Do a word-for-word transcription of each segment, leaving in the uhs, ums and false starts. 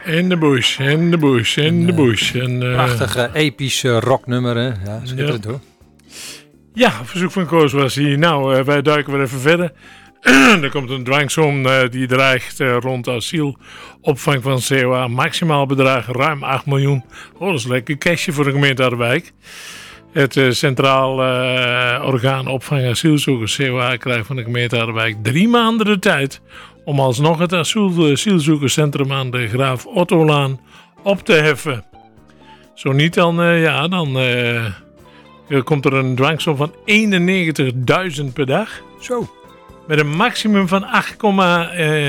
In de bush, in de bush, in een, de bush. Een uh, prachtige, epische rocknummer, hè? Ja, schitterend ja. hoor. Ja, verzoek van Koos was hier. Nou, uh, wij duiken weer even verder. Er komt een dwangsom uh, die dreigt uh, rond asielopvang van C O A. Maximaal bedrag ruim acht miljoen. Oh, dat is lekker cashje voor de gemeente Harderwijk. Het uh, Centraal uh, Orgaan Opvang Asielzoekers, C O A, krijgt van de gemeente Harderwijk drie maanden de tijd om alsnog het asiel, asielzoekerscentrum aan de Graaf Ottolaan op te heffen. Zo niet, dan, uh, ja, dan uh, komt er een dwangsom van eenennegentigduizend per dag. Zo. Met een maximum van acht komma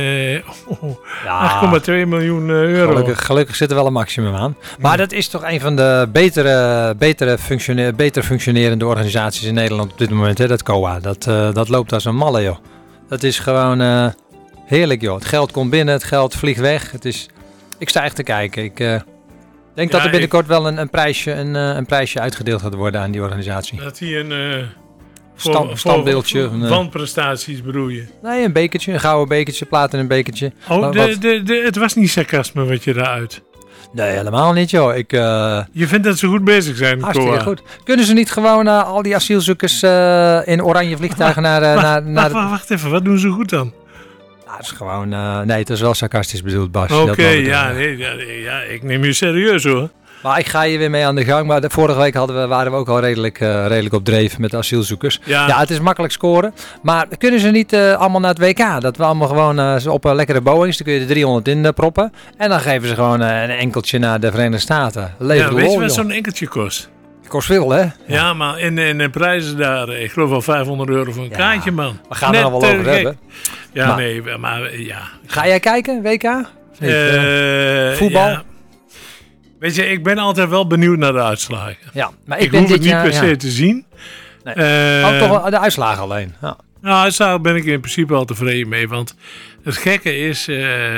twee miljoen euro. Gelukkig, gelukkig zit er wel een maximum aan. Maar ja. dat is toch een van de betere, betere functione- beter functionerende organisaties in Nederland op dit moment. Hè? Dat C O A. Dat, uh, dat loopt als een malle, joh. Dat is gewoon uh, heerlijk, joh. Het geld komt binnen, het geld vliegt weg. Het is, ik sta echt te kijken. Ik uh, denk ja, dat er binnenkort ik... wel een, een, prijsje, een, uh, een prijsje uitgedeeld gaat worden aan die organisatie. Dat hij een... Uh... Stand, voor, standbeeldje. Voor wanprestaties bedoel je? Nee, een bekertje, een gouden bekertje, platen een bekertje. Oh, de, de, de, het was niet sarcasme wat je daaruit. Nee, helemaal niet, joh. Ik, uh... Je vindt dat ze goed bezig zijn, hartstikke Koa. goed. Kunnen ze niet gewoon uh, al die asielzoekers uh, in oranje vliegtuigen naar... Uh, wacht, naar, naar wacht, wacht even, wat doen ze goed dan? Nou, dat is gewoon... Uh, nee, het is wel sarcastisch bedoeld, Bas. Oké, okay, ja, nee, ja, ja, ik neem je serieus, hoor. Maar ik ga hier weer mee aan de gang. Maar de, vorige week hadden we, waren we ook al redelijk, uh, redelijk op dreef met asielzoekers. Ja. ja, het is makkelijk scoren. Maar kunnen ze niet uh, allemaal naar het W K? Dat we allemaal gewoon uh, op een lekkere Boeings. Dan kun je er driehonderd in uh, proppen. En dan geven ze gewoon uh, een enkeltje naar de Verenigde Staten. Leef ja, de weet lol, je wat joh. zo'n enkeltje kost? Het kost veel, hè? Ja, ja maar in, in de prijzen daar, ik geloof al vijfhonderd euro voor een ja. kaartje, man. We gaan Net er nog wel over gek. hebben. Ja, maar, nee, maar ja. Ga jij kijken, W K? Uh, Voetbal? Ja. Weet je, ik ben altijd wel benieuwd naar de uitslagen. Ja, maar ik, ik ben hoef dit het niet jaar, per se ja. te zien. Nee. Uh, oh, toch de uitslagen alleen. Ja. Nou, uitslagen ben ik in principe al tevreden mee. Want het gekke is... Uh, uh,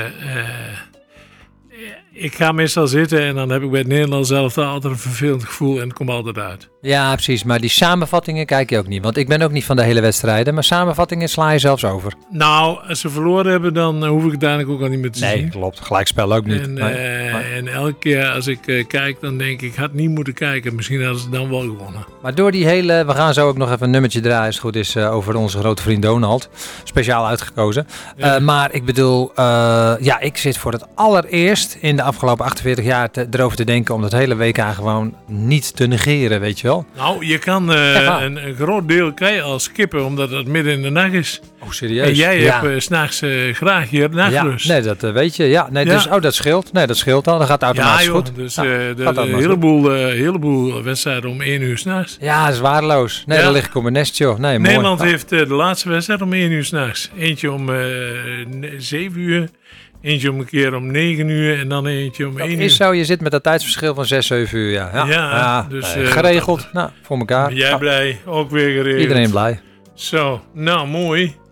ik ga meestal zitten en dan heb ik bij het Nederlands zelf altijd een vervelend gevoel en het komt altijd uit. Ja, precies. Maar die samenvattingen kijk je ook niet. Want ik ben ook niet van de hele wedstrijden. Maar samenvattingen sla je zelfs over. Nou, als ze verloren hebben, dan hoef ik het eigenlijk ook al niet meer te nee, zien. Nee, klopt. Gelijkspel ook niet. En, nee. uh, nee. en elke keer als ik uh, kijk, dan denk ik, ik had niet moeten kijken. Misschien hadden ze dan wel gewonnen. Maar door die hele... We gaan zo ook nog even een nummertje draaien, als het goed is, uh, over onze grote vriend Donald. Speciaal uitgekozen. Ja. Uh, maar ik bedoel, uh, ja, ik zit voor het allereerst in de afgelopen achtenveertig jaar te, erover te denken om dat hele W K gewoon niet te negeren, weet je wel. Nou, je kan uh, een, een groot deel krijgen als skippen, omdat het midden in de nacht is. Oh, serieus? En jij ja. hebt uh, 's nachts uh, graag je nachtrust. Ja, nee, dat uh, weet je. Ja, nee, ja. Dus, oh, dat scheelt. Nee, dat scheelt al. Dan gaat het automatisch ja, joh, goed. Dus ja, uh, de, de, een heleboel, uh, heleboel wedstrijden om één uur 's nachts. Ja, dat is waardeloos. Nee, ja. Dan lig ik op mijn nest, joh. Nee, Nederland mooi. heeft uh, de laatste wedstrijd om één uur 's nachts. Eentje om uh, zeven uur. Eentje om een keer om negen uur en dan eentje om één uur. Is zo, je zit met dat tijdsverschil van zes, zeven uur, ja. Ja, ja, ja dus... Nee, uh, geregeld, nou, voor elkaar. Jij ja. blij, ook weer geregeld. Iedereen blij. Zo, nou mooi.